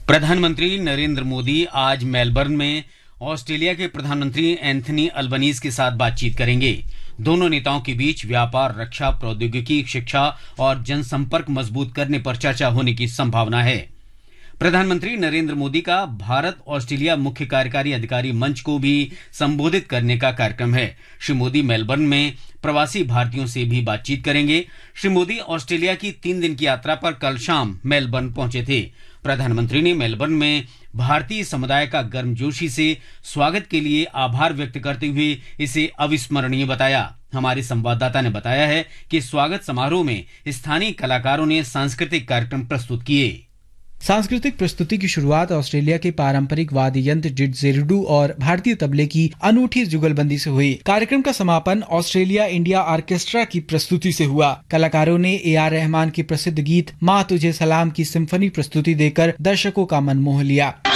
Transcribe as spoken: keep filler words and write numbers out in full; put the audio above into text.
प्रधानमंत्री नरेंद्र मोदी आज मेलबर्न में ऑस्ट्रेलिया के प्रधानमंत्री एंथनी अल्बनीज के साथ बातचीत करेंगे। दोनों नेताओं के बीच व्यापार, रक्षा, प्रौद्योगिकी, शिक्षा और जनसंपर्क मजबूत करने पर चर्चा होने की संभावना है। प्रधानमंत्री नरेंद्र मोदी का भारत ऑस्ट्रेलिया मुख्य कार्यकारी अधिकारी मंच को भी संबोधित करने का कार्यक्रम है। श्री मोदी मेलबर्न में प्रवासी भारतीयों से भी बातचीत करेंगे। श्री मोदी ऑस्ट्रेलिया की तीन दिन की यात्रा पर कल शाम मेलबर्न पहुंचे थे। प्रधानमंत्री ने मेलबर्न में भारतीय समुदाय का गर्मजोशी से स्वागत के लिए आभार व्यक्त करते हुए इसे अविस्मरणीय बताया। हमारे संवाददाता ने बताया है कि स्वागत समारोह में स्थानीय कलाकारों ने सांस्कृतिक कार्यक्रम प्रस्तुत किए। सांस्कृतिक प्रस्तुति की शुरुआत ऑस्ट्रेलिया के पारंपरिक वाद्य यंत्र डिडजेरिडू और भारतीय तबले की अनूठी जुगलबंदी से हुई। कार्यक्रम का समापन ऑस्ट्रेलिया इंडिया ऑर्केस्ट्रा की प्रस्तुति से हुआ। कलाकारों ने ए आर रहमान के प्रसिद्ध गीत माँ तुझे सलाम की सिम्फनी प्रस्तुति देकर दर्शकों का मन मोह लिया।